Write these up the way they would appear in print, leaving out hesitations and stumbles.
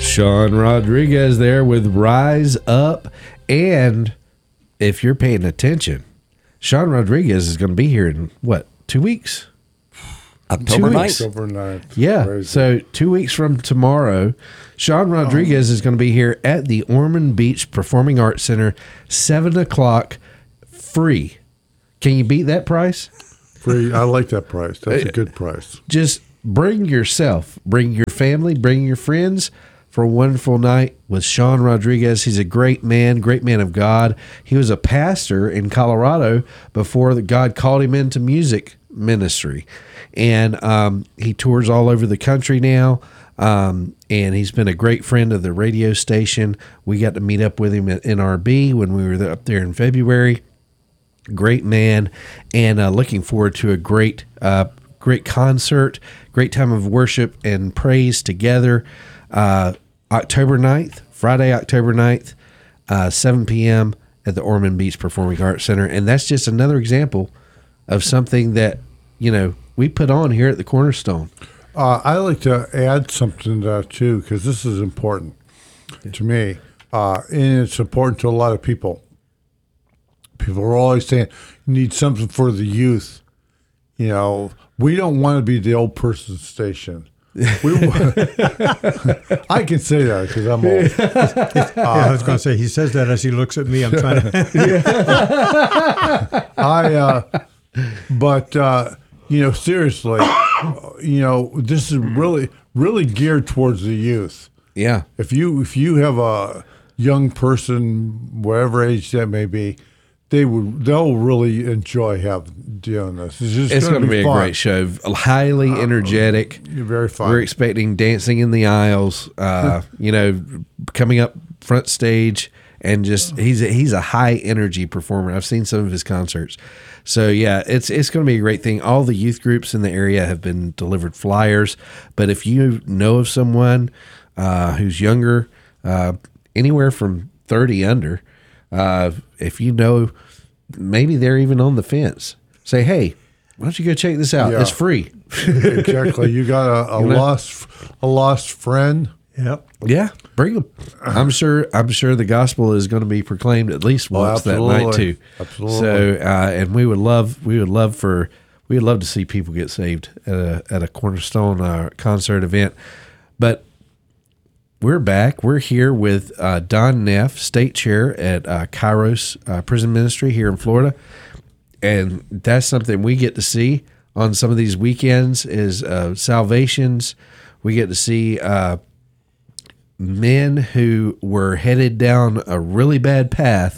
Sean Rodriguez there with Rise Up. And if you're paying attention, Sean Rodriguez is going to be here in, 2 weeks? October 9th. October 9th. Yeah. Crazy. So 2 weeks from tomorrow, Sean Rodriguez is going to be here at the Ormond Beach Performing Arts Center, 7 o'clock, free. Can you beat that price? Free. I like that price. That's a good price. Just bring yourself, bring your family, bring your friends for a wonderful night with Sean Rodriguez. He's a great man of God. He was a pastor in Colorado before God called him into music ministry. And he tours all over the country now. And he's been a great friend of the radio station. We got to meet up with him at NRB when we were up there in February. Great man, and looking forward to a great concert, great time of worship and praise together. October 9th, Friday, October 9th, 7 p.m. at the Ormond Beach Performing Arts Center. And that's just another example of something that, we put on here at the Cornerstone. I like to add something too, because this is important to me, and it's important to a lot of people. People are always saying, you need something for the youth. We don't want to be the old person's station. I can say that because I'm old. I was going to say, he says that as he looks at me. I'm trying to. Seriously, this is really, really geared towards the youth. Yeah. If you have a young person, whatever age that may be, they'll really enjoy doing this. It's going to be fun. a great show. Highly energetic. Very fun. We're expecting dancing in the aisles. Coming up front stage, and just he's a high energy performer. I've seen some of his concerts. So yeah, it's going to be a great thing. All the youth groups in the area have been delivered flyers. But if you know of someone who's younger, anywhere from 30 under. If you know, maybe they're even on the fence, say, hey, why don't you go check this out? Yeah. It's free. Exactly. You got a lost friend. Yep. Yeah, bring them. I'm sure the gospel is going to be proclaimed at least once that night too. Absolutely. So, and we would love to see people get saved at a Cornerstone concert event. But we're back. We're here with Don Neff, state chair at Kairos Prison Ministry here in Florida. And that's something we get to see on some of these weekends is salvations. We get to see men who were headed down a really bad path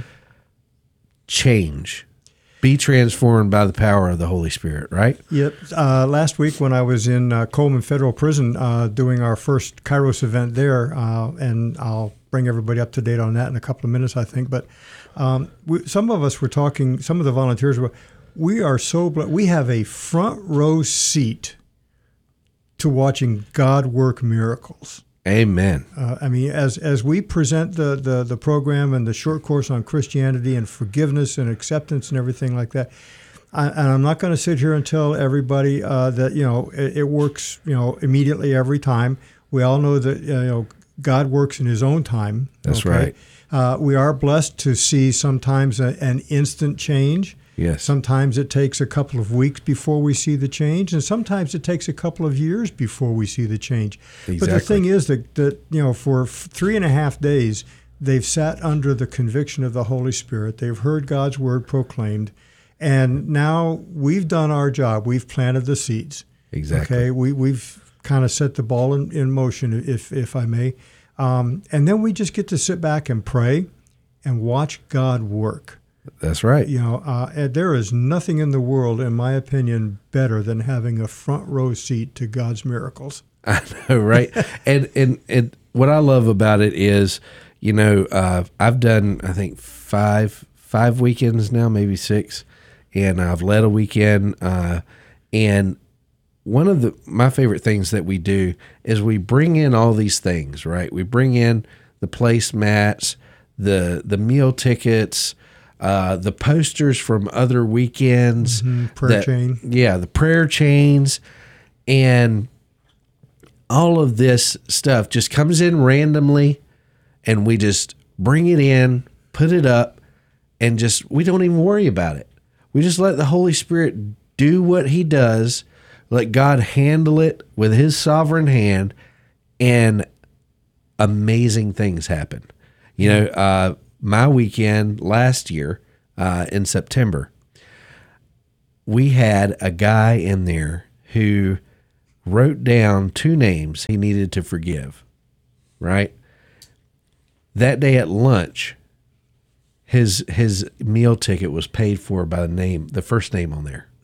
change, be transformed by the power of the Holy Spirit, right? Yep. Last week when I was in Coleman Federal Prison doing our first Kairos event there, and I'll bring everybody up to date on that in a couple of minutes, I think. But some of us were talking, some of the volunteers were, we are so blessed. We have a front row seat to watching God work miracles. Amen. As we present the program and the short course on Christianity and forgiveness and acceptance and everything like that, and I'm not going to sit here and tell everybody that it works immediately every time. We all know that God works in His own time. That's right. We are blessed to see sometimes an instant change. Yes. Sometimes it takes a couple of weeks before we see the change, and sometimes it takes a couple of years before we see the change. Exactly. But the thing is that for 3.5 days, they've sat under the conviction of the Holy Spirit. They've heard God's word proclaimed, and now we've done our job. We've planted the seeds. Exactly. Okay, we've kind of set the ball in motion, if I may, and then we just get to sit back and pray and watch God work. That's right. There is nothing in the world, in my opinion, better than having a front row seat to God's miracles. I know, right? and what I love about it is, I've done, I think, five weekends now, maybe 6, and I've led a weekend. And one of my favorite things that we do is we bring in all these things, right? We bring in the placemats, the meal tickets, the posters from other weekends, Prayer chain. Yeah, the prayer chains, and all of this stuff just comes in randomly, and we just bring it in, put it up, and just, we don't even worry about it. We just let the Holy Spirit do what he does, let God handle it with his sovereign hand, and amazing things happen. You know, my weekend last year in September, we had a guy in there who wrote down 2 names he needed to forgive, right? That day at lunch, his meal ticket was paid for by the first name on there.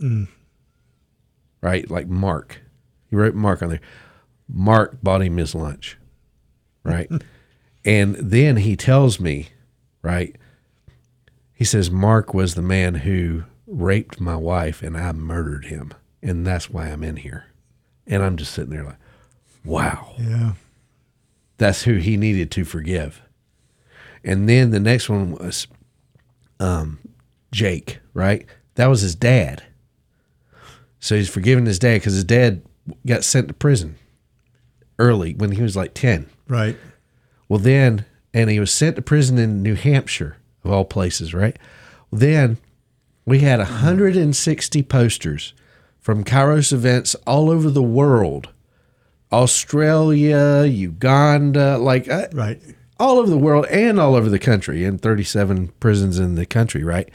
Right? Like Mark. He wrote Mark on there. Mark bought him his lunch. Right? And then he tells me, right? He says, Mark was the man who raped my wife and I murdered him. And that's why I'm in here. And I'm just sitting there like, wow. Yeah. That's who he needed to forgive. And then the next one was Jake, right? That was his dad. So he's forgiving his dad because his dad got sent to prison early when he was like 10. Right. Well, then, and he was sent to prison in New Hampshire, of all places, right? Well, then we had 160 posters from Kairos events all over the world. Australia, Uganda, right. all over the world and all over the country, in 37 prisons in the country, right?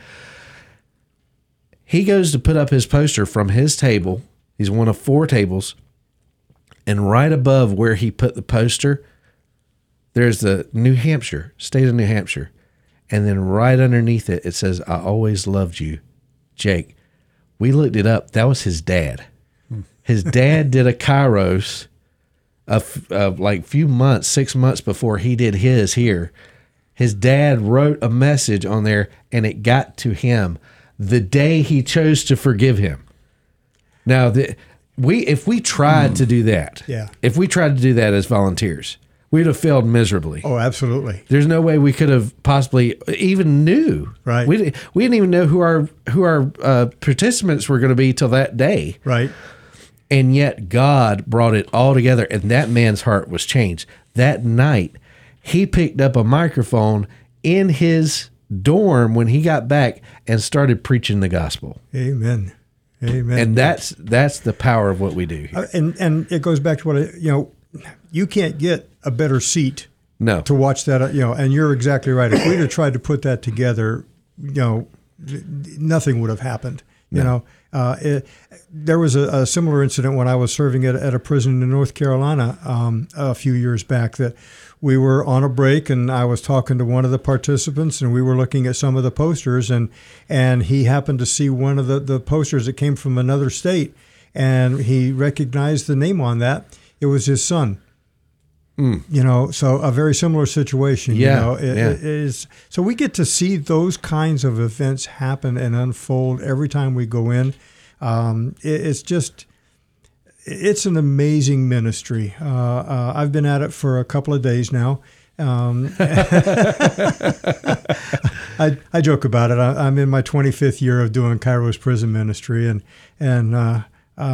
He goes to put up his poster from his table. He's one of 4 tables. And right above where he put the poster, there's the New Hampshire, state of New Hampshire. And then right underneath it, it says, I always loved you, Jake. We looked it up. That was his dad. His dad did a Kairos few months, 6 months before he did his here. His dad wrote a message on there, and it got to him the day he chose to forgive him. Now, if we tried to do that, if we tried to do that as volunteers, we'd have failed miserably. Oh, absolutely. There's no way we could have possibly even knew. Right. We didn't even know who our participants were going to be till that day. Right. And yet God brought it all together, and that man's heart was changed. That night, he picked up a microphone in his dorm when he got back and started preaching the gospel. Amen. Amen. And that's the power of what we do here. And it goes back to what you can't get a better seat to watch that, and you're exactly right. If we'd have tried to put that together, nothing would have happened. There was a similar incident when I was serving at a prison in North Carolina a few years back, that we were on a break and I was talking to one of the participants and we were looking at some of the posters, and he happened to see one of the posters that came from another state, and he recognized the name on that. It was his son. So a very similar situation. Yeah, it is. So we get to see those kinds of events happen and unfold every time we go in. It's an amazing ministry. I've been at it for a couple of days now. I joke about it. I'm in my 25th year of doing Kairos prison ministry, and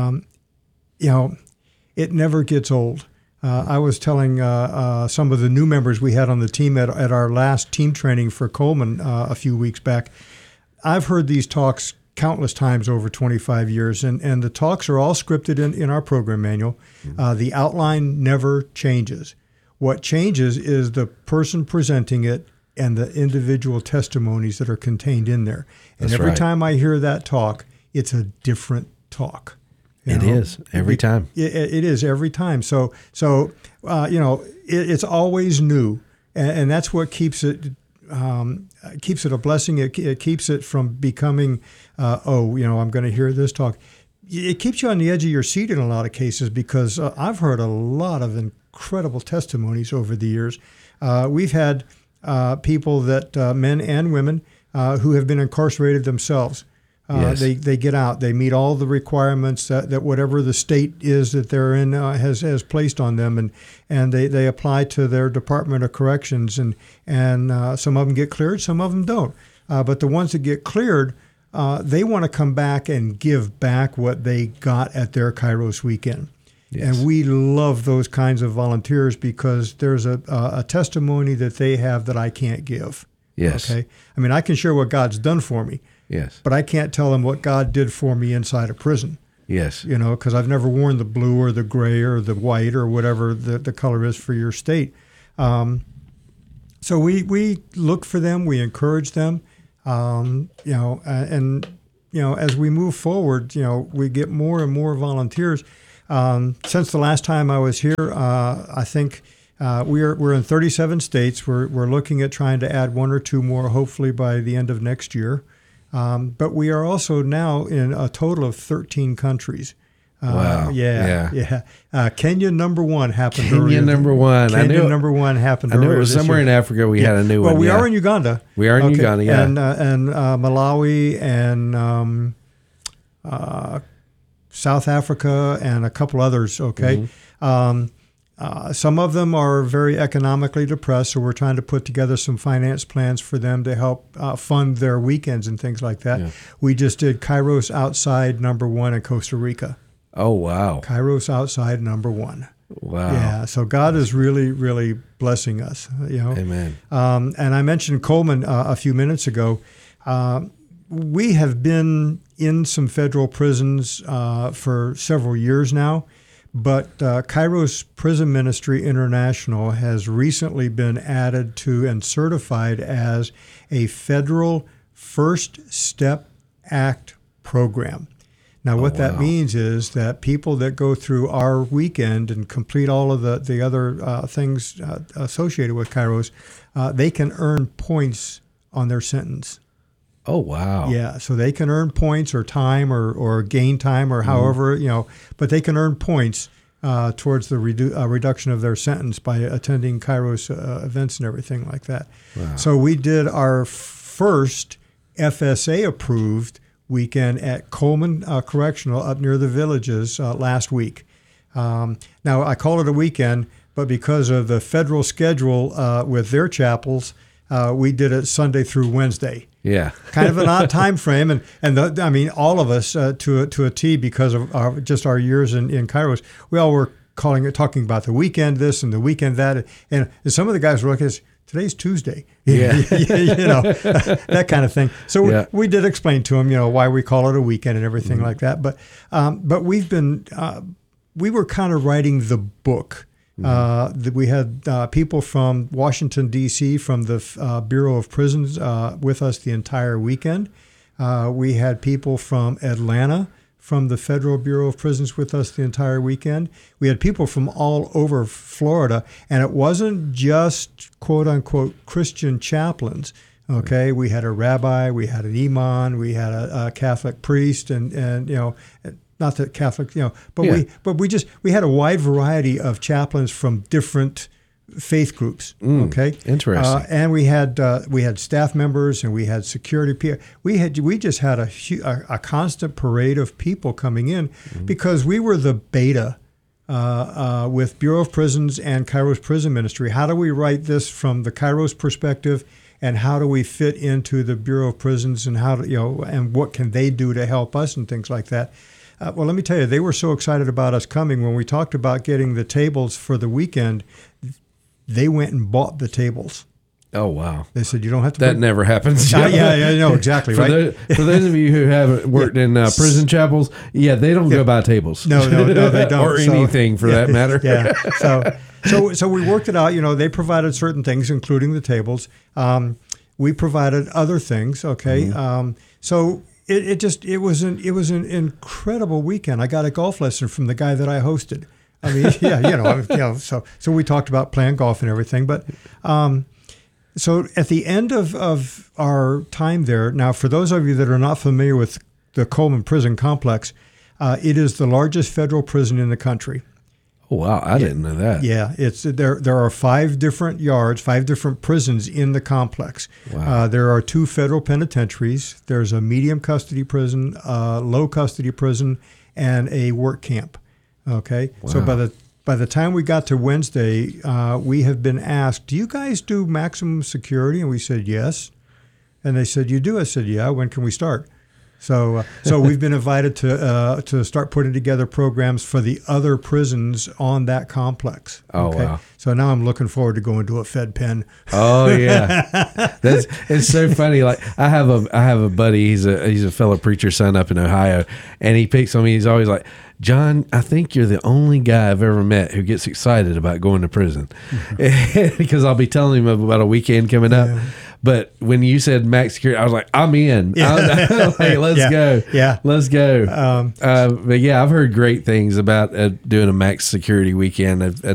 it never gets old. I was telling some of the new members we had on the team at our last team training for Coleman a few weeks back. I've heard these talks countless times over 25 years, and the talks are all scripted in our program manual. The outline never changes. What changes is the person presenting it and the individual testimonies that are contained in there. And every time I hear that talk, it's a different talk. It is every time. It is every time. So it's always new, and that's what keeps it a blessing. It keeps it from becoming, I'm going to hear this talk. It keeps you on the edge of your seat in a lot of cases, because I've heard a lot of incredible testimonies over the years. We've had people that men and women who have been incarcerated themselves. Yes. They get out. They meet all the requirements that whatever the state is that they're in has placed on them, and they apply to their Department of Corrections, and some of them get cleared, some of them don't. But the ones that get cleared, they want to come back and give back what they got at their Kairos weekend. Yes. And we love those kinds of volunteers because there's a testimony that they have that I can't give. Yes. Okay. I mean, I can share what God's done for me, Yes. but I can't tell them what God did for me inside a prison. Yes. You know, because I've never worn the blue or the gray or the white or whatever the color is for your state. So we look for them, we encourage them, you know, and you know, as we move forward, you know, we get more and more volunteers. Since the last time I was here, I think we're in 37 states. We're looking at trying to add one or two more, hopefully by the end of next year. But we are also now in a total of 13 countries. Wow. Yeah. Kenya #1 happened. Kenya earlier. #1. Kenya #1 happened. I knew earlier it was this somewhere year. in Africa we had a new Well, one. we yeah. are in Uganda. We are in Uganda, yeah. And Malawi and South Africa and a couple others, okay? Some of them are very economically depressed, so we're trying to put together some finance plans for them to help fund their weekends and things like that. Yeah. We just did Kairos Outside #1 in Costa Rica. Oh, wow. Kairos Outside #1. Wow. Yeah, so God is really, really blessing us, you know. Amen. And I mentioned Coleman a few minutes ago. We have been in some federal prisons for several years now, but Kairos Prison Ministry International has recently been added to and certified as a federal First Step Act program. Now, what that means is that people that go through our weekend and complete all of the other things associated with Kairos, they can earn points on their sentence. Oh, wow. Yeah, so they can earn points or time or gain time or however, you know, but they can earn points towards the reduction of their sentence by attending Kairos events and everything like that. Wow. So we did our first FSA-approved weekend at Coleman Correctional up near the Villages last week. Now, I call it a weekend, but because of the federal schedule with their chapels, we did it Sunday through Wednesday. Yeah. Kind of an odd time frame, I mean, all of us to a T because of just our years in Kairos, we all were talking about the weekend this and the weekend that, and some of the guys were looking at us, today's Tuesday, Yeah. you know, that kind of thing. So Yeah. we did explain to them, you know, why we call it a weekend and everything like that. But we've been, we were kind of writing the book. We had people from Washington, D.C., from the Bureau of Prisons with us the entire weekend. We had people from Atlanta, from the Federal Bureau of Prisons with us the entire weekend. We had people from all over Florida, and it wasn't just quote-unquote Christian chaplains. Okay, we had a rabbi, we had an imam, we had a Catholic priest, and you know, not that Catholic, you know, but we had a wide variety of chaplains from different faith groups. Okay, Interesting. and we had staff members and we had security people. We just had a constant parade of people coming in because we were the beta with Bureau of Prisons and Kairos Prison Ministry. How do we write this from the Kairos perspective, and how do we fit into the Bureau of Prisons, and how do, you know, and what can they do to help us and things like that. Well, let me tell you, they were so excited about us coming when we talked about getting the tables for the weekend. They went and bought the tables. Oh, wow. They said, you don't have to. That never happens. Yeah, no, exactly, for right? For those of you who haven't worked in prison chapels, they don't go buy tables. No, they don't. Or anything for that matter. Yeah. So we worked it out. You know, they provided certain things, including the tables. We provided other things. Okay. So it was an incredible weekend. I got a golf lesson from the guy that I hosted. I mean, so we talked about playing golf and everything. But so at the end of our time there, now for those of you that are not familiar with the Coleman Prison Complex, it is the largest federal prison in the country. Oh, wow. I didn't know that. Yeah, it's there are 5 different yards, 5 different prisons in the complex. Wow. There are 2 federal penitentiaries. There's a medium custody prison, a low custody prison, and a work camp. Okay, Wow. So by the time we got to Wednesday, we have been asked, do you guys do maximum security? And we said yes. And they said, you do? I said, yeah. When can we start? So we've been invited to start putting together programs for the other prisons on that complex. Oh, wow. So now I'm looking forward to going to a Fed pen. Oh yeah, it's so funny. Like I have a buddy. He's a fellow preacher's son up in Ohio, and he picks on me. He's always like, John, I think you're the only guy I've ever met who gets excited about going to prison, because I'll be telling him about a weekend coming up. Yeah. But when you said max security, I was like, I'm in. Yeah. Like, let's go. Yeah. Let's go. But yeah, I've heard great things about doing a max security weekend.